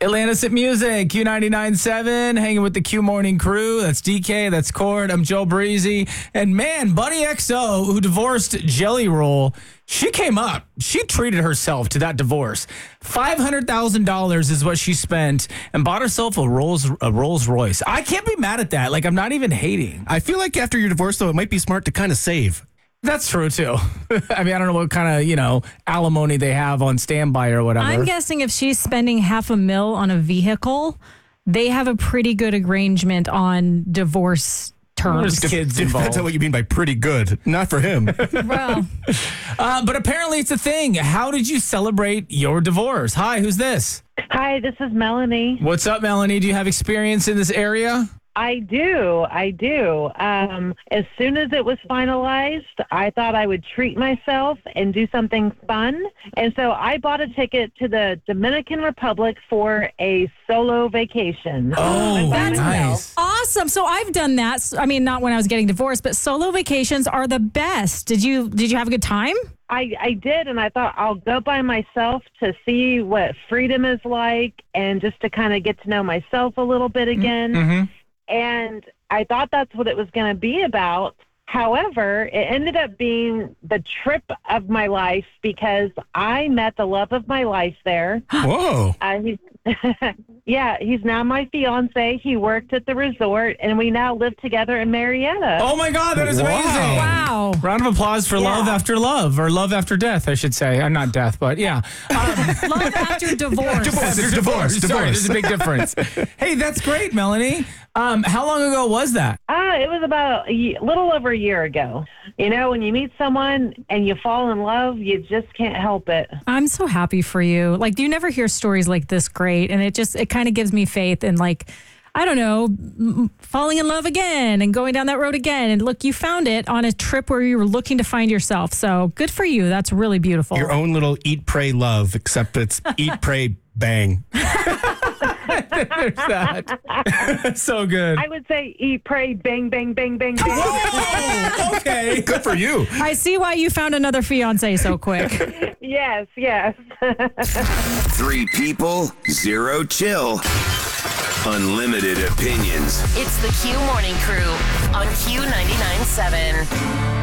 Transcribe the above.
Atlantis at Music, Q99.7, hanging with the Q Morning crew. That's DK, that's Cord, I'm Joe Breezy. And man, Bunny XO, who divorced Jelly Roll, she came up. She treated herself to that divorce. $500,000 is what she spent and bought herself a Rolls Royce. I can't be mad at that. Like, I'm not even hating. I feel like after your divorce, though, it might be smart to kind of save. That's true, too. I mean, I don't know what kind of, alimony they have on standby or whatever. I'm guessing if she's spending $500,000 on a vehicle, they have a pretty good arrangement on divorce terms. There's kids involved. Depends on what you mean by pretty good. Not for him. Well, but apparently it's a thing. How did you celebrate your divorce? Hi, who's this? Hi, this is Melanie. What's up, Melanie? Do you have experience in this area? I do. As soon as it was finalized, I thought I would treat myself and do something fun. And so I bought a ticket to the Dominican Republic for a solo vacation. Oh, nice. awesome. So I've done that. I mean, not when I was getting divorced, but solo vacations are the best. Did you have a good time? I did, and I thought I'll go by myself to see what freedom is like and just to kind of get to know myself a little bit again. Mm-hmm. And I thought that's what it was going to be about. However, it ended up being the trip of my life because I met the love of my life there. Whoa. He's now my fiance. He worked at the resort, and we now live together in Marietta. Oh, my God, that is amazing. Wow. Round of applause for Love After Love, or Love After Death, I should say. Not death, but yeah. Love after divorce. Divorce. Sorry, there's a big difference. Hey, that's great, Melanie. How long ago was that? It was about a little over a year ago. You know, when you meet someone and you fall in love, you just can't help it. I'm so happy for you. Like, you never hear stories like this great, and it kind of gives me faith in, like, I don't know, falling in love again and going down that road again. And look, you found it on a trip where you were looking to find yourself. So good for you. That's really beautiful. Your own little eat, pray, love, except it's eat, pray, bang. There's that. So good. I would say eat, pray, bang, bang, bang, bang, bang. Whoa! Okay. Good for you. I see why you found another fiance so quick. Yes. 3 people, 0 chill. Unlimited opinions. It's the Q Morning Crew on Q99.7.